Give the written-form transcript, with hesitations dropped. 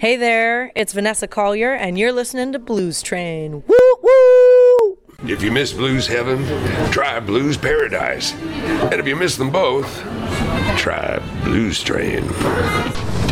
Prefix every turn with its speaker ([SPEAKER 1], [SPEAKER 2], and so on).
[SPEAKER 1] Hey there, it's Vanessa Collier, and you're listening to Blues Train. Woo woo!
[SPEAKER 2] If you miss Blues Heaven, try Blues Paradise. And if you miss them both, try Blues Train.